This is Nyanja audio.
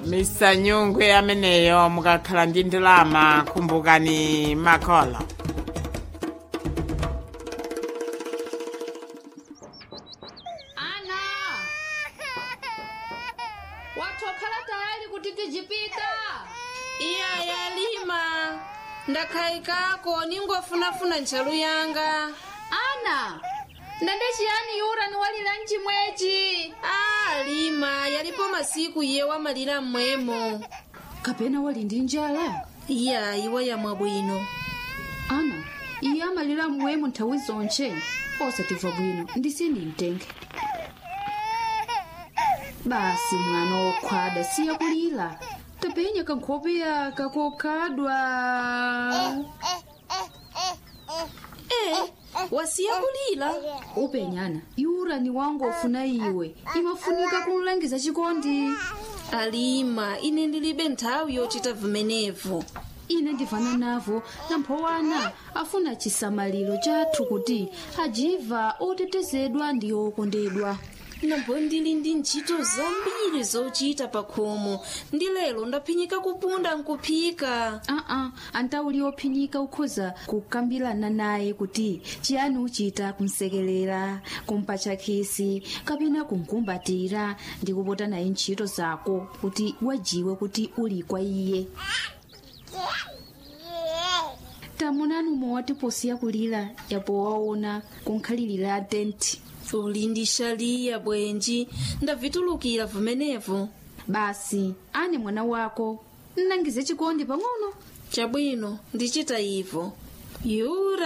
misanyungwe ameneyo mukakhala ndi ndalama kumbukani makolo. Ana, watokhala tayari kuti tijipita? Iya yalima ndakhaikako ningofunafuna ntchalu yanga. Ana, ndende chiyani yura ni walira mchimwechi? Lima yalipo masiku iye wamalira mmwemo. Kapena wali ndi njala? Iya iwe yamwa bwino. Ana, iye amalira mmwemo nthawi zonche osatimva bwino ndisini mtenge. Basi mwana wokhwada siya kulira tapenya kankhope yaka kokhadwa. Wasiya kulira Upenyana yura ni wangu ofuna iwe imafunika kumulangiza chikondi. Alima ine ndilibe nthawi yochita vimenevo. Ine ndivana navo namphowana afuna chisamaliro chathu kuti ajiva otetezedwa ndi okondedwa. Nambo ndili ndi ntchito zambiri zochita pakhomo ndi lero ndaphinyika kupunda nkuphika. Antauli ophinyika ukhoza kukambirana naye kuti chiyani uchita kumsekelera kumpatcha khisi kapena kumkumbatira ndi kupota naye ntchito zako kuti wajiwe kuti uli kwa iye. Tamunanu mowati posiya kulira yapo waona kunkhalirira tenti. Uli ndi shaliya bwenji ndavitulukira vimenevo. Basi ane mwana wako nnangize chikondi pang'ono. Chabwino ndichita ivo. Yura